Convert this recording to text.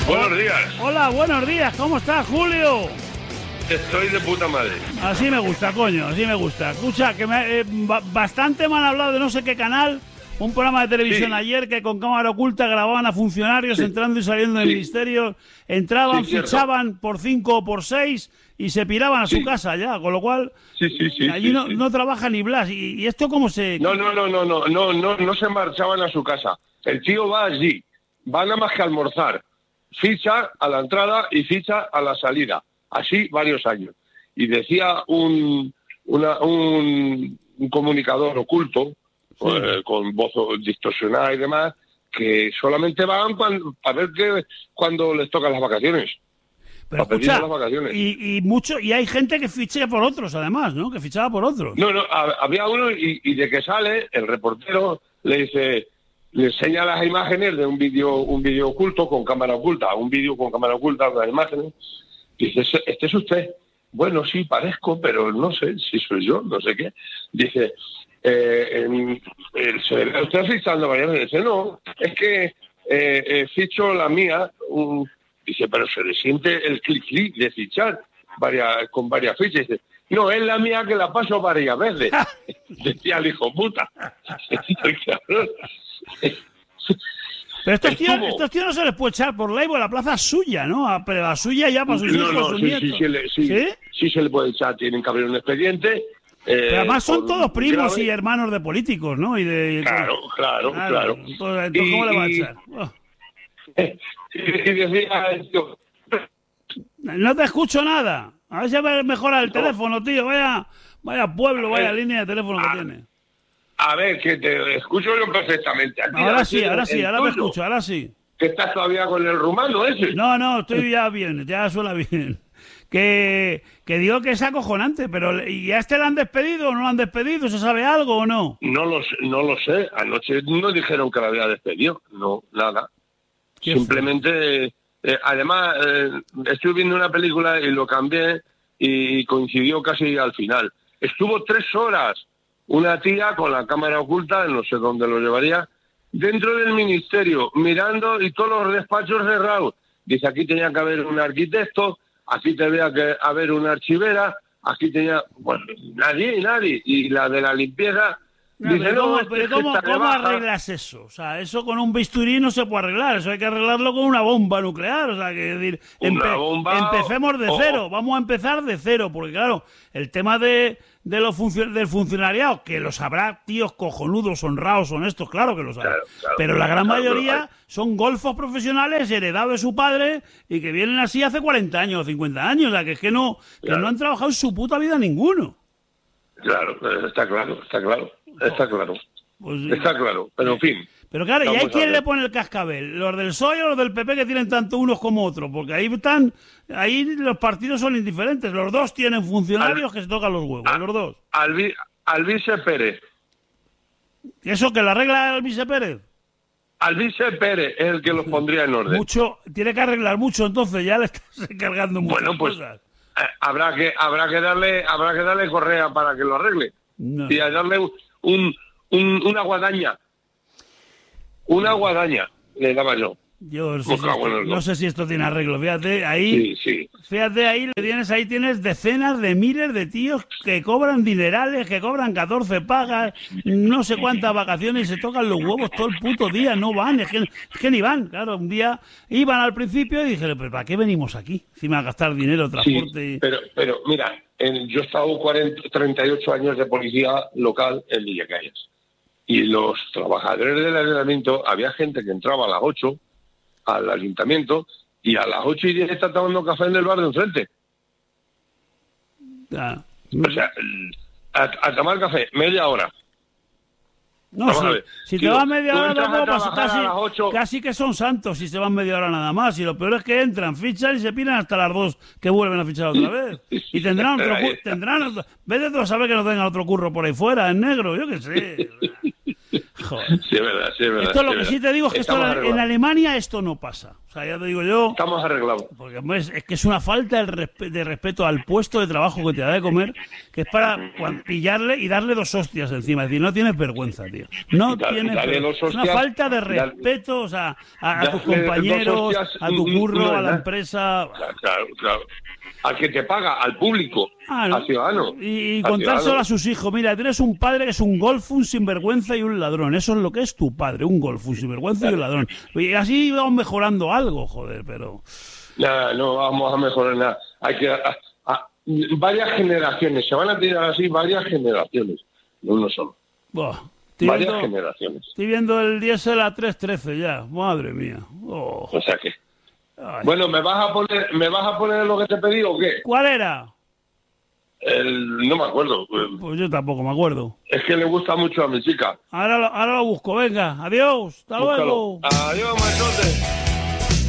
Buenos días. Hola, buenos días. ¿Cómo estás, Julio? Estoy de puta madre. Así me gusta, coño, así me gusta. Escucha, que bastante me han hablado de no sé qué canal, un programa de televisión ayer que con cámara oculta grababan a funcionarios entrando y saliendo del ministerio, entraban, fichaban por 5 o por 6 y se piraban a su casa ya, con lo cual allí no trabaja ni Blas. ¿Y esto cómo se...? No se marchaban a su casa. El tío va allí, va nada más que a almorzar, ficha a la entrada y ficha a la salida. Así varios años. Y decía un comunicador oculto, con voz distorsionada y demás, que solamente van a ver cuando les tocan las vacaciones. Pero escucha, las vacaciones. Y hay gente que ficha por otros, además, ¿no? Que fichaba por otros. No, había uno y de que sale, el reportero le enseña las imágenes de un vídeo oculto con cámara oculta, las imágenes. Dice, ¿este es usted? Bueno, sí, parezco, pero no sé si soy yo, no sé qué. Dice, ¿usted fichando varias veces? Dice, no, es que ficho la mía. Dice, pero se le siente el clic de fichar con varias fichas. Dice, no, es la mía que la paso varias veces. Decía el hijo puta. Pero estos tíos no se les puede echar por ley, porque la plaza es suya, ¿no? Pero la suya ya para sus hijos, sus nietos. Sí se le puede echar, tienen que abrir un expediente. Pero además son todos primos y hermanos de políticos, ¿no? Claro. Entonces, ¿cómo le va a echar? Y decía esto. No te escucho nada. A ver si mejora el teléfono, tío. Vaya pueblo, vaya línea de teléfono que tiene. A ver, que te escucho yo perfectamente. Ahora me escucho, ahora sí. ¿Que estás todavía con el rumano ese? No, estoy ya bien, ya suena bien. Que digo que es acojonante, pero ¿y a este lo han despedido o no lo han despedido? ¿Se sabe algo o no? No lo sé. Anoche no dijeron que lo había despedido. No, nada. Simplemente... además, estuve viendo una película y lo cambié y coincidió casi al final. Estuvo 3 horas una tía con la cámara oculta, no sé dónde lo llevaría, dentro del ministerio, mirando y todos los despachos cerrados. Dice, aquí tenía que haber un arquitecto, aquí tenía que haber una archivera, aquí tenía... Bueno, nadie. Y la de la limpieza... Dice, ¿cómo arreglas eso? O sea, eso con un bisturí no se puede arreglar, eso hay que arreglarlo con una bomba nuclear. O sea, que decir, empecemos de cero, vamos a empezar de cero, porque claro, el tema del funcionariado, que los habrá tíos cojonudos, honrados, honestos, claro que los habrá, pero la gran mayoría son golfos profesionales heredados de su padre y que vienen así hace 40 años o 50 años, o sea, que no han trabajado en su puta vida ninguno. Claro, está claro. Pues, está claro, pero en fin. Pero claro, ¿y hay quien le pone el cascabel? ¿Los del PSOE o los del PP que tienen tanto unos como otros? Porque ahí los partidos son indiferentes. Los dos tienen funcionarios que se tocan los huevos, los dos. Alvise Pérez. ¿Eso que lo arregla Alvise Pérez? Alvise Pérez es el que los pondría en orden. Tiene que arreglar mucho, entonces ya le estás encargando muchas cosas. Habrá que darle correa para que lo arregle. No. Y a darle una guadaña. Una guadaña le daba yo. Yo no sé si esto tiene arreglo. Fíjate, ahí tienes decenas de miles de tíos que cobran dinerales, que cobran 14 pagas, no sé cuántas vacaciones y se tocan los huevos todo el puto día, no van, es que ni van. Claro, un día iban al principio y dije, ¿pero para qué venimos aquí? Encima a gastar dinero, transporte... Sí, pero mira, yo he estado 38 años de policía local en Villacayas y los trabajadores del ayuntamiento, había gente que entraba a las 8 al ayuntamiento y a las 8:10 está tomando café en el bar de enfrente. O sea, a tomar café, media hora. No, si te vas media hora, casi que son santos si se van media hora nada más. Y lo peor es que entran, fichan y se piran hasta las 2 que vuelven a fichar otra vez. Y tendrán otro curro. Vete tú a saber que no tengan otro curro por ahí fuera, en negro, yo qué sé. Joder. Sí, es verdad. Esto lo que sí te digo es que en Alemania esto no pasa. O sea, ya te digo yo... Estamos arreglados. Porque hombre, es que es una falta de respeto al puesto de trabajo que te da de comer, que es para pillarle y darle 2 hostias encima. Es decir, no tienes vergüenza, tío. No tienes vergüenza. Es una falta de respeto, o sea, a tus compañeros, a tu curro, a la empresa... Claro. Al que te paga, al público, al ciudadano. Y contárselo a sus hijos. Mira, tienes un padre que es un golfo, un sinvergüenza y un ladrón. Eso es lo que es tu padre, un golfo, un sinvergüenza y un ladrón. Y así vamos mejorando algo, joder, pero... Nada, no vamos a mejorar nada. Hay que... varias generaciones, se van a tirar así varias generaciones, no uno solo. Varias generaciones. Estoy viendo el diésel a 3.13 ya, madre mía. O sea que... Bueno, ¿me vas a poner lo que te pedí o qué? ¿Cuál era? No me acuerdo. Pues yo tampoco me acuerdo. Es que le gusta mucho a mi chica. Ahora lo busco, venga. Adiós, hasta luego. Adiós, machote.